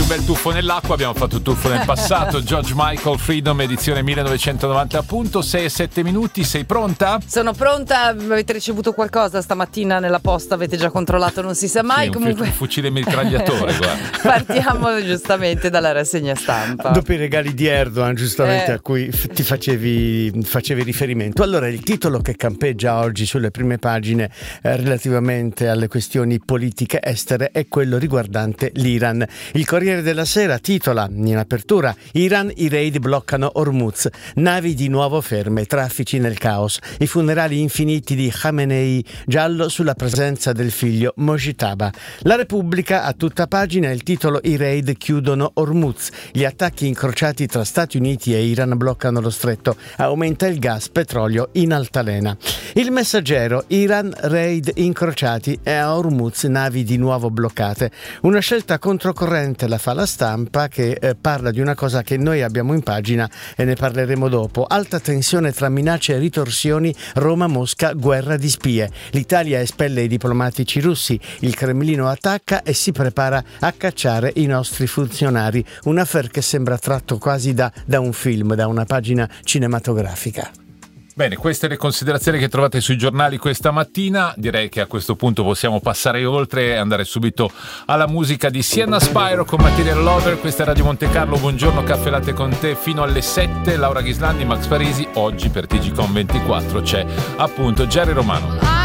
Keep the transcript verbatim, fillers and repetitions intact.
un bel tuffo nell'acqua, abbiamo fatto il tuffo nel passato. George Michael, Freedom, edizione millenovecentonovanta, appunto. sei e sette minuti, sei pronta? Sono pronta. Avete ricevuto qualcosa stamattina nella posta? Avete già controllato? Non si sa mai. Sì, comunque un, fu- un fucile mitragliatore, guarda. Partiamo giustamente dalla rassegna stampa. Dopo i regali di Erdogan, giustamente, Eh. a cui f- ti facevi, facevi riferimento. Allora, il titolo che campeggia oggi sulle prime pagine eh, relativamente alle questioni politiche estere è quello riguardante l'Iran. Il Corriere della Sera titola in apertura: Iran, i raid bloccano Hormuz, navi di nuovo ferme, traffici nel caos, i funerali infiniti di Khamenei, giallo sulla presenza del figlio Mojtaba. La Repubblica a tutta pagina il titolo: i raid chiudono Hormuz, gli attacchi incrociati tra Stati Uniti e Iran bloccano lo stretto, aumenta il gas, petrolio in altalena. Il Messaggero: Iran, raid incrociati e a Hormuz navi di nuovo bloccate. Una scelta controcorrente la fa La Stampa, che eh, parla di una cosa che noi abbiamo in pagina e ne parleremo dopo. Alta tensione tra minacce e ritorsioni, Roma-Mosca, guerra di spie. L'Italia espelle i diplomatici russi, il Cremlino attacca e si prepara a cacciare i nostri funzionari. Un affair che sembra tratto quasi da, da un film, da una pagina cinematografica. Bene, queste le considerazioni che trovate sui giornali questa mattina. Direi che a questo punto possiamo passare oltre e andare subito alla musica di Sienna Spyro con Material Lover. Questa è Radio Monte Carlo, buongiorno, caffè latte con te fino alle sette. Laura Ghislandi, Max Parisi. Oggi per T G Com ventiquattro c'è appunto Jerry Romano.